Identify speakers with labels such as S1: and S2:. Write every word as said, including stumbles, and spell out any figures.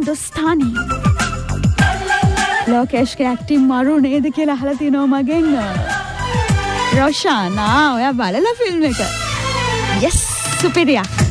S1: Hindustani. ලෝකේෂ්ගේ acting මරු නේද කියලා අහලා තිනවා මගෙන්. රොෂානා ඔයා බලලා ෆිල්ම් එක. yes සුපිරියා.